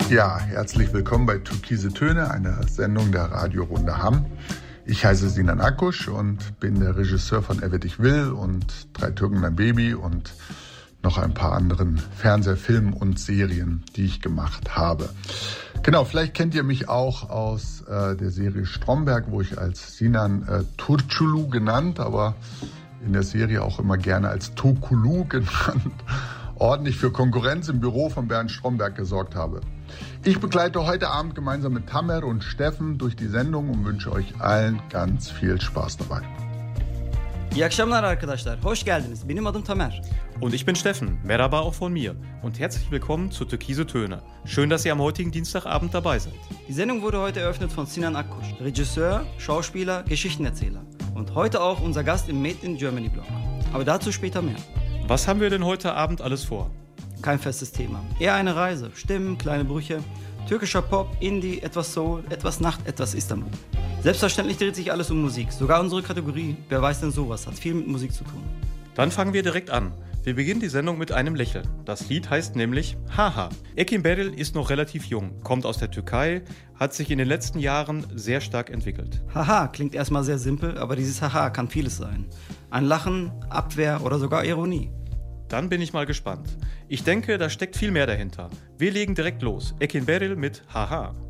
Ja, herzlich willkommen bei Türkise Töne, einer Sendung der Radiorunde Hamm. Ich heiße Sinan Akkusch und bin der Regisseur von Er wird ich will und Drei Türken ein Baby und noch ein paar anderen Fernsehfilmen und Serien, die ich gemacht habe. Genau, vielleicht kennt ihr mich auch aus der Serie Stromberg, wo ich als Sinan Turçulu genannt, aber in der Serie auch immer gerne als Tokulu genannt, ordentlich für Konkurrenz im Büro von Bernd Stromberg gesorgt habe. Ich begleite heute Abend gemeinsam mit Tamer und Steffen durch die Sendung und wünsche euch allen ganz viel Spaß dabei. İyi akşamlar arkadaşlar. Hoş geldiniz. Benim adım Tamer. Und ich bin Steffen. Merhaba auch von mir. Und herzlich willkommen zu Türkise Töne. Schön, dass ihr am heutigen Dienstagabend dabei seid. Die Sendung wurde heute eröffnet von Sinan Akkusch, Regisseur, Schauspieler, Geschichtenerzähler. Und heute auch unser Gast im Made in Germany Blog. Aber dazu später mehr. Was haben wir denn heute Abend alles vor? Kein festes Thema. Eher eine Reise. Stimmen, kleine Brüche. Türkischer Pop, Indie, etwas Soul, etwas Nacht, etwas Istanbul. Selbstverständlich dreht sich alles um Musik. Sogar unsere Kategorie Wer weiß denn sowas hat viel mit Musik zu tun. Dann fangen wir direkt an. Wir beginnen die Sendung mit einem Lächeln. Das Lied heißt nämlich Haha. Ekin Beril ist noch relativ jung, kommt aus der Türkei, hat sich in den letzten Jahren sehr stark entwickelt. Haha klingt erstmal sehr simpel, aber dieses Haha kann vieles sein. Ein Lachen, Abwehr oder sogar Ironie. Dann bin ich mal gespannt. Ich denke, da steckt viel mehr dahinter. Wir legen direkt los. Ekin Beril mit Haha.